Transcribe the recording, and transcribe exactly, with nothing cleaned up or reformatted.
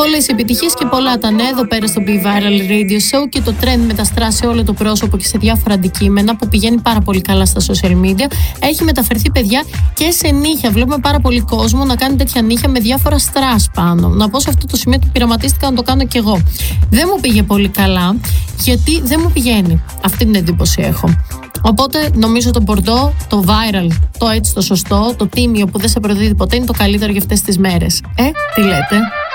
Πολλές επιτυχίες και πολλά τα νέα εδώ πέρα στο Be Viral Radio Show και το trend μεταστρά σε όλο το πρόσωπο και σε διάφορα αντικείμενα που πηγαίνει πάρα πολύ καλά στα social media. Έχει μεταφερθεί, παιδιά, και σε νύχια. Βλέπουμε πάρα πολύ κόσμο να κάνει τέτοια νύχια με διάφορα στρας πάνω. Να πω σε αυτό το σημείο ότι πειραματίστηκα να το κάνω κι εγώ. Δεν μου πήγε πολύ καλά, γιατί δεν μου πηγαίνει. Αυτή την εντύπωση έχω. Οπότε νομίζω το μπορντό, το viral, το έτσι το σωστό, το τίμιο που δεν σε προδίδει ποτέ είναι το καλύτερο για αυτές τις μέρες. Ε, τι λέτε?